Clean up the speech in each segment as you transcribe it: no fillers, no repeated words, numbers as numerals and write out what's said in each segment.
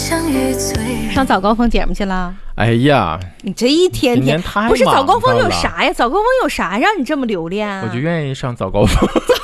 上早高峰节目去了？ 哎呀， 你这一天天不是早高峰有啥呀？早高峰有啥让你这么留恋？ 我就愿意上早高峰，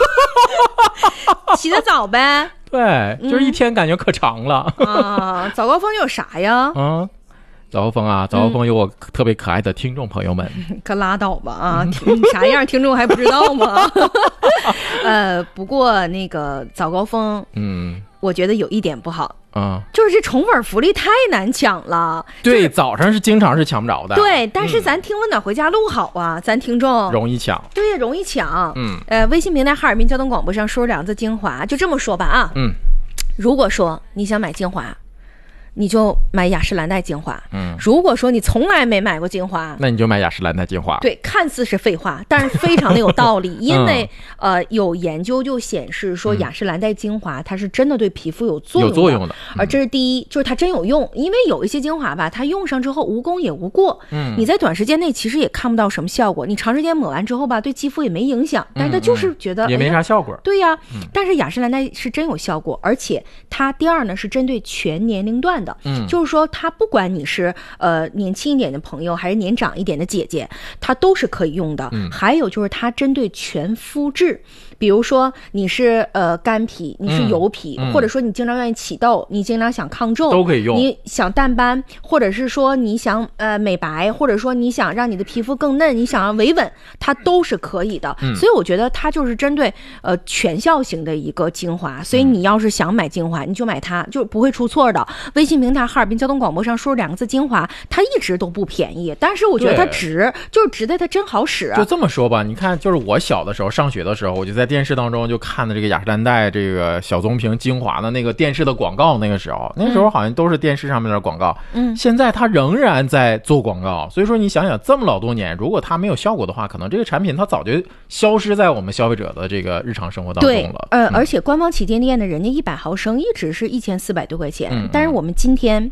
起得早呗。 对，就是一天感觉可长了啊。早高峰有啥呀？ 早高峰啊，早高峰有我特别可爱的听众朋友们。 可拉倒吧啊！啥样听众还不知道吗？不过那个早高峰，我觉得有一点不好。就是这宠粉福利太难抢了。 对，早上是经常是抢不着的。 对，但是咱听温暖回家路好啊，咱听众容易抢。 对，容易抢。微信平台哈尔滨交通广播上说2字精华，就这么说吧啊。如果说你想买精华，你就买雅诗兰黛精华。如果说你从来没买过精华， 那你就买雅诗兰黛精华。 对，看似是废话，但是非常的有道理。因为有研究就显示说，雅诗兰黛精华它是真的对皮肤有作用的。而这是第一，就是它真有用。因为有一些精华吧，它用上之后无功也无过。你在短时间内其实也看不到什么效果，你长时间抹完之后吧，对肌肤也没影响，但是它就是觉得也没啥效果。 对呀，但是雅诗兰黛是真有效果，而且它第二呢是针对全年龄段的。就是说它不管你是年轻一点的朋友还是年长一点的姐姐，它都是可以用的。还有就是它针对全肤质，比如说你是干皮，你是油皮，或者说你经常愿意起痘，你经常想抗皱都可以用， 你想淡斑，或者是说你想美白，或者说你想让你的皮肤更嫩，你想要维稳，它都是可以的。所以我觉得它就是针对全效型的一个精华，所以你要是想买精华，你就买它，就不会出错的。微信平台哈尔滨交通广播上说2个字精华，它一直都不便宜，但是我觉得它值，就是值在它真好使。 就这么说吧，你看，就是我小的时候上学的时候，我就在电视当中就看的这个雅诗兰黛这个小棕瓶精华的那个电视的广告，那时候好像都是电视上面的广告。现在它仍然在做广告，所以说你想想这么老多年，如果它没有效果的话，可能这个产品它早就消失在我们消费者的这个日常生活当中了。 对，而且官方旗舰店的人家100毫升一直是1400多块钱，但是我们今天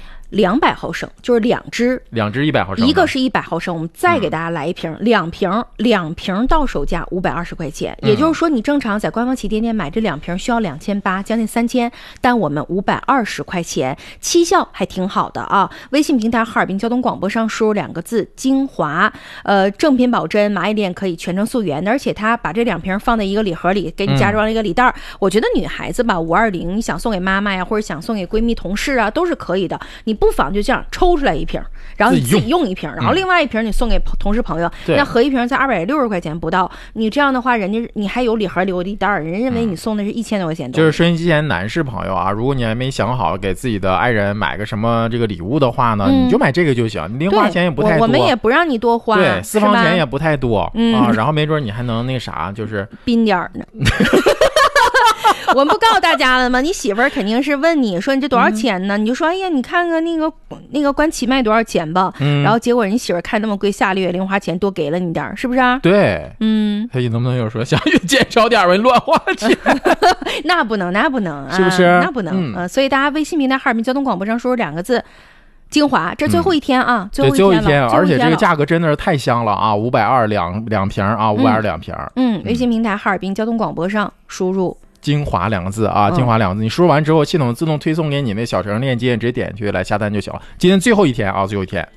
200毫升，就是两支100毫升，一个是100毫升，我们再给大家来一瓶，2瓶到手价520块钱，也就是说你正常在官方旗舰店买这2瓶需要2800，将近3000，但我们520块钱，期效还挺好的啊。微信平台哈尔滨交通广播上输入2个字精华，正品保真，蚂蚁链可以全程溯源的，而且它把这2瓶放在一个礼盒里，给你加装了一个礼袋。我觉得女孩子吧，520你想送给妈妈呀，或者想送给闺蜜同事啊，都是可以的。你不妨就这样抽出来一瓶，然后你自己用一瓶，然后另外一瓶你送给同事朋友，那合一瓶才260块钱不到。你这样的话，人家你还有礼盒留礼袋，人家认为你送的是1000多块钱。 就是收音机前男士朋友啊，如果你还没想好给自己的爱人买个什么这个礼物的话呢，你就买这个就行，你零花钱也不太多， 我们也不让你多花， 对，私房钱也不太多啊，然后没准你还能那啥，就是宾点呢。我们不告诉大家了吗？你媳妇儿肯定是问你说你这多少钱呢？你就说哎呀，你看看那个关起卖多少钱吧。然后结果人媳妇儿看那么贵，下个月零花钱多给了你点，是不是啊？ 对，他能不能有说下月减少点吧？乱花钱？ 那不能啊， 是不是？ 那不能所以大家微信平台哈尔滨交通广播上说2个字。精华，这最后一天啊，最后一天， 而且这个价格真的是太香了啊！520两瓶啊，520两瓶。 微信平台哈尔滨交通广播上输入精华2个字啊，精华2个字，你输入完之后，系统自动推送给你那小程链接，直接点去来下单就行了。今天最后一天啊，最后一天。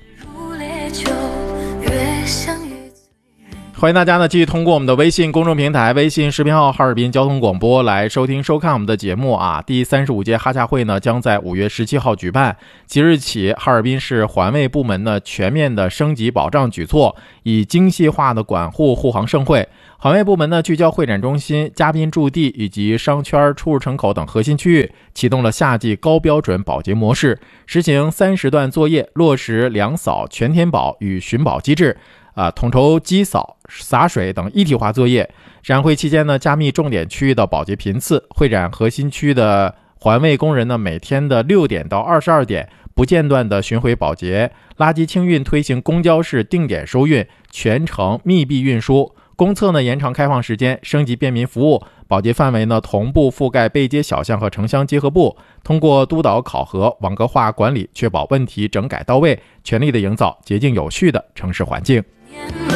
欢迎大家呢继续通过我们的微信公众平台、微信视频号哈尔滨交通广播来收听收看我们的节目啊。第35届哈夏会呢将在5月17号举办，即日起哈尔滨市环卫部门呢全面的升级保障举措，以精细化的管护护航盛会。环卫部门呢聚焦会展中心、嘉宾驻地以及商圈、出入城口等核心区域，启动了夏季高标准保洁模式，实行3时段作业，落实两扫全天保与巡保机制。统筹机扫、洒水等一体化作业。展会期间呢，加密重点区域的保洁频次，会展核心区的环卫工人呢，每天的6点到22点不间断的巡回保洁，垃圾清运推行公交式定点收运，全程密闭运输。公厕呢延长开放时间，升级便民服务，保洁范围呢同步覆盖背街小巷和城乡结合部，通过督导考核、网格化管理，确保问题整改到位，全力的营造洁净有序的城市环境。